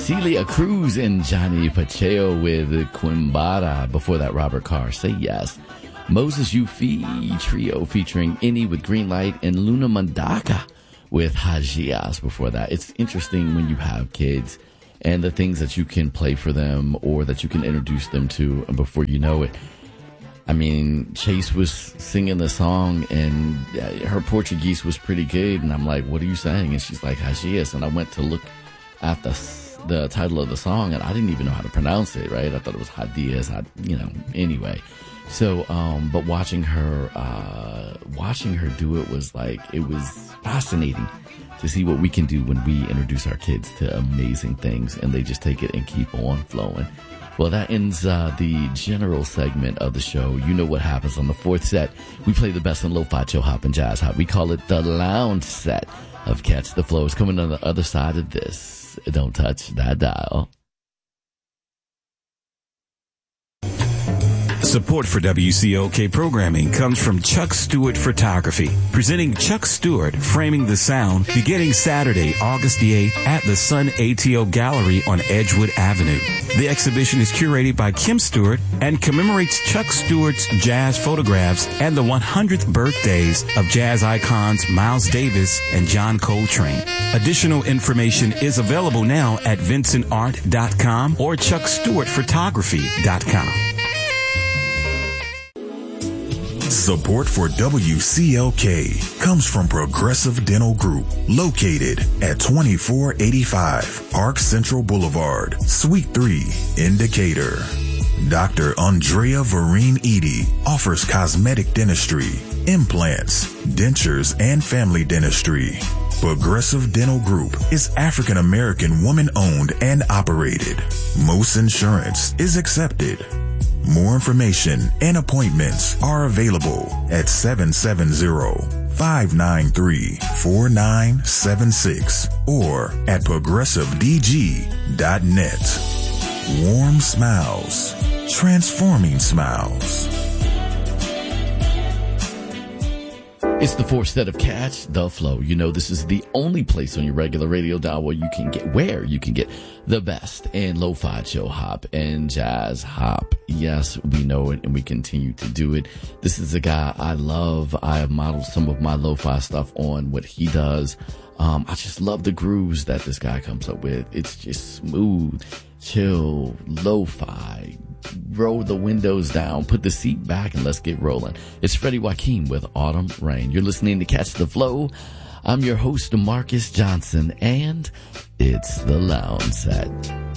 Celia Cruz and Johnny Pacheco with Quimbara. Before that, Robert Carr, Say Yes. Moses Yufi Trio featuring Inni with Green Light and Luna Mandaka with Hajias. Before that, it's interesting when you have kids and the things that you can play for them or that you can introduce them to, and before you know it, I mean, Chase was singing the song and her Portuguese was pretty good, and I'm like, what are you saying? And she's like, Hajias. And I went to look at the title of the song, and I didn't even know how to pronounce it, right? I thought it was Hadias, anyway. So, but watching her do it was fascinating to see what we can do when we introduce our kids to amazing things, and they just take it and keep on flowing. Well, that ends the general segment of the show. You know what happens on the fourth set. We play the best in lo-fi, chill hop, and jazz hop. We call it the lounge set of Catch the Flow. It's coming on the other side of this. Don't touch that dial. Support for WCOK programming comes from Chuck Stewart Photography, presenting Chuck Stewart Framing the Sound, beginning Saturday, August the 8th at the Sun ATO Gallery on Edgewood Avenue. The exhibition is curated by Kim Stewart and commemorates Chuck Stewart's jazz photographs and the 100th birthdays of jazz icons Miles Davis and John Coltrane. Additional information is available now at vincentart.com or chuckstewartphotography.com. Support for WCLK comes from Progressive Dental Group, located at 2485 Park Central Boulevard, Suite 3, in Decatur. Dr. Andrea Vereen Edie offers cosmetic dentistry, implants, dentures, and family dentistry. Progressive Dental Group is African American woman-owned and operated. Most insurance is accepted. More information and appointments are available at 770-593-4976 or at progressivedg.net. Warm smiles, transforming smiles. It's the fourth set of Catch the Flow. You know, this is the only place on your regular radio dial where you can get the best in lo-fi, chill hop, and jazz hop. Yes, we know it, and we continue to do it. This is a guy I love. I have modeled some of my lo-fi stuff on what he does. I just love the grooves that this guy comes up with. It's just smooth, chill, lo-fi. Roll the windows down, put the seat back, and let's get rolling. It's Freddie Joaquin with Autumn Rain. You're listening to Catch the Flow. I'm your host, Marcus Johnson, and it's the Lounge Set.